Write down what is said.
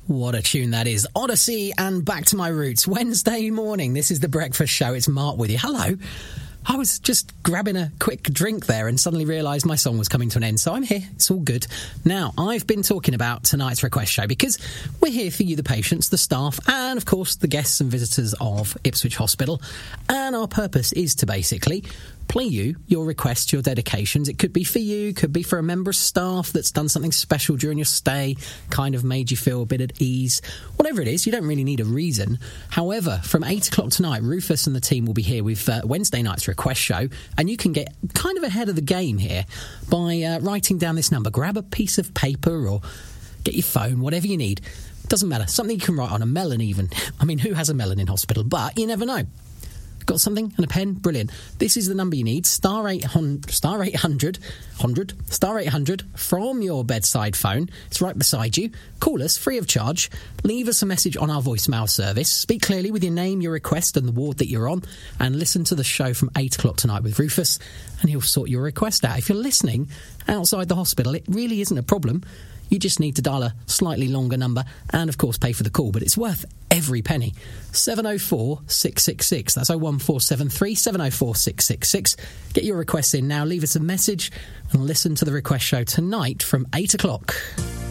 What a tune that is. Odyssey and Back to My Roots. Wednesday morning, this is The Breakfast Show. It's Mark with you. Hello. I was just grabbing a quick drink there and suddenly realised my song was coming to an end, so I'm here. It's all good. Now, I've been talking about tonight's request show because we're here for you, the patients, the staff, and, of course, the guests and visitors of Ipswich Hospital. And our purpose is to basically play you your requests, your dedications. It could be for you, could be for a member of staff that's done something special during your stay, kind of made you feel a bit at ease. Whatever it is, you don't really need a reason. However, from 8 o'clock tonight, Rufus and the team will be here with Wednesday night's request show, and you can get kind of ahead of the game here by writing down this number. Grab a piece of paper or get your phone, whatever you need. Doesn't matter. Something you can write on, a melon even. I mean, who has a melon in hospital? But you never know. Got something and a pen? Brilliant. This is the number you need, star 800 from your bedside phone. It's right beside you. Call us free of charge. Leave us a message on our voicemail service. Speak clearly with your name, your request and the ward that you're on, and listen to the show from 8 o'clock tonight with Rufus, and he'll sort your request out. If you're listening outside the hospital, it really isn't a problem. You just need to dial a slightly longer number and, of course, pay for the call, but it's worth every penny. 704 666. That's 01473 704 666. Get your requests in now. Leave us a message and listen to the request show tonight from 8 o'clock.